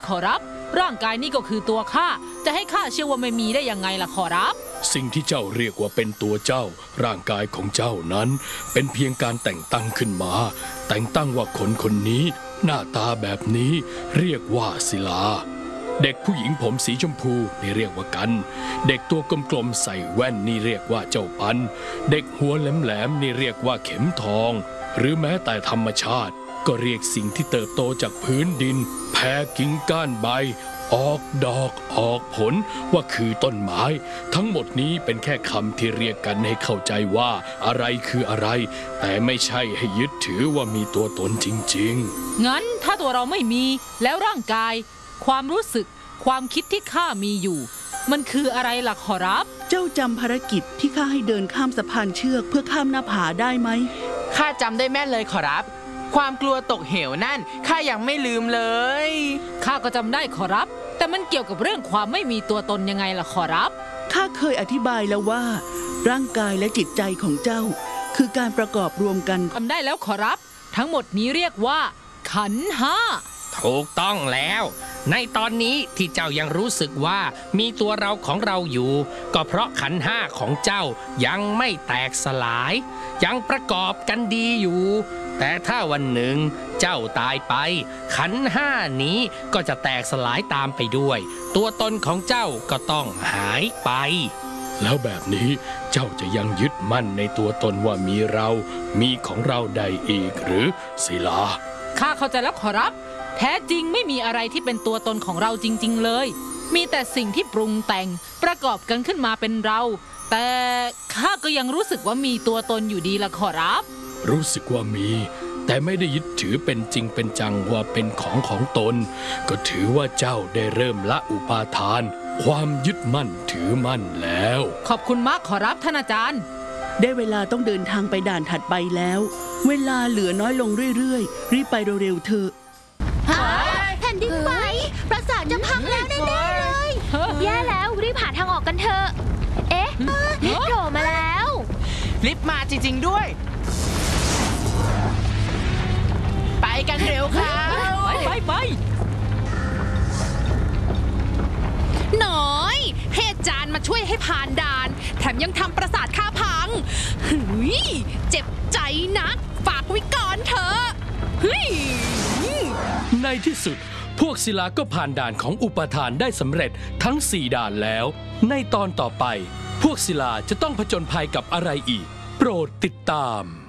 ขอรับร่างกายนี้ก็คือตัวข้าจะให้ข้าเชื่อว่าไม่มีได้ยังไงล่ะขอรับสิ่งที่เจ้าเรียกว่าเป็นตัวเจ้าร่างกายของเจ้านั้นเป็นเพียงการแต่งตั้งขึ้นมาแต่งตั้งว่าคนนี้หน้าตาแบบนี้เรียกว่าศิลาเด็กผู้หญิงผมสีชมพูนี่เรียกว่ากันเด็กตัวกลมๆใส่แว่นนี่เรียกว่าเจ้าปันเด็กหัวแหลมๆนี่เรียกว่าเข็มทองหรือแม้แต่ธรรมชาติก็เรียกสิ่งที่เติบโตจากพื้นดินแผ่กิ่งก้านใบออกดอกออกผลว่าคือต้นไม้ทั้งหมดนี้เป็นแค่คำที่เรียกกันให้เข้าใจว่าอะไรคืออะไรแต่ไม่ใช่ให้ยึดถือว่ามีตัวตนจริงๆงั้นถ้าตัวเราไม่มีแล้วร่างกายความรู้สึกความคิดที่ข้ามีอยู่มันคืออะไรล่ะขอรับเจ้าจำภารกิจที่ข้าให้เดินข้ามสะพานเชือกเพื่อข้ามหน้าผาได้ไหมข้าจำได้แม่นเลยขอรับความกลัวตกเหวนั่นข้ายังไม่ลืมเลยข้าก็จำได้ขอรับแต่มันเกี่ยวกับเรื่องความไม่มีตัวตนยังไงล่ะขอรับข้าเคยอธิบายแล้วว่าร่างกายและจิตใจของเจ้าคือการประกอบรวมกันทำได้แล้วขอรับทั้งหมดนี้เรียกว่าขันธ์ห้าถูกต้องแล้วในตอนนี้ที่เจ้ายังรู้สึกว่ามีตัวเราของเราอยู่ก็เพราะขันธ์ห้าของเจ้ายังไม่แตกสลายยังประกอบกันดีอยู่แต่ถ้าวันหนึ่งเจ้าตายไปขันธ์ห้านี้ก็จะแตกสลายตามไปด้วยตัวตนของเจ้าก็ต้องหายไปแล้วแบบนี้เจ้าจะยังยึดมั่นในตัวตนว่ามีเรามีของเราใดอีกหรือศิลาข้าเข้าใจแล้วขอรับแท้จริงไม่มีอะไรที่เป็นตัวตนของเราจริงๆเลยมีแต่สิ่งที่ปรุงแต่งประกอบกันขึ้นมาเป็นเราแต่ข้าก็ยังรู้สึกว่ามีตัวตนอยู่ดีล่ะขอรับรู้สึกว่ามีแต่ไม่ได้ยึดถือเป็นจริงเป็นจังว่าเป็นของตนก็ถือว่าเจ้าได้เริ่มละอุปาทานความยึดมั่นถือมั่นแล้วขอบคุณมากขอรับท่านอาจารย์ได้เวลาต้องเดินทางไปด่านถัดไปแล้วเวลาเหลือน้อยลงเรื่อยๆรีบไปเร็วๆเถอะแผ่นดินไหวปราสาทจะพังแล้วแน่ๆเลยแย่แล้วรีบหาทางออกกันเถอะเอ๊ะลิฟต์โผล่มาแล้วลิฟต์มาจริงๆด้วยไปกันเร็วค่ะไปหน่อยให้อาจารย์มาช่วยให้ผ่านด่านแถมยังทำปราสาทข้าพังเจ็บใจนะฝากไว้ก่อนเถอะในที่สุดพวกศิลาก็ผ่านด่านของอุปทานได้สำเร็จทั้ง4ด่านแล้วในตอนต่อไปพวกศิลาจะต้องผจญภัยกับอะไรอีกโปรดติดตาม